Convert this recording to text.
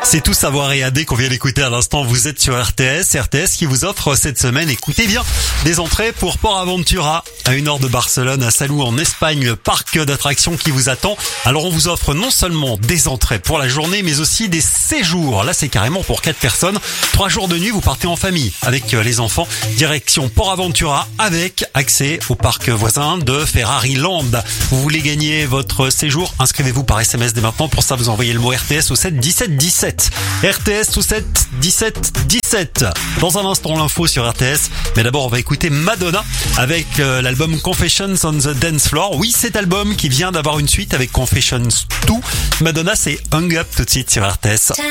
C'est tout savoir et AD qu'on vient d'écouter à l'instant. Vous êtes sur RTS qui vous offre cette semaine, écoutez bien, des entrées pour Port Aventura, à 1 heure de Barcelone, à Salou en Espagne, le parc d'attractions qui vous attend. Alors on vous offre non seulement des entrées pour la journée, mais aussi des séjours. Là c'est carrément pour 4 personnes. 3 jours de nuit, vous partez en famille avec les enfants. Direction Port Aventura avec accès au parc voisin de Ferrari Land. Vous voulez gagner votre séjour? Inscrivez-vous par SMS dès maintenant. Pour ça, vous envoyez le mot RTS au 7 17 17. RTS au 7 17 17. Dans un instant, l'info sur RTS. Mais d'abord, on va écouter Madonna avec l'album Confessions on the Dance Floor. Oui, cet album qui vient d'avoir une suite avec Confessions 2. Madonna, c'est Hung Up tout de suite sur RTS.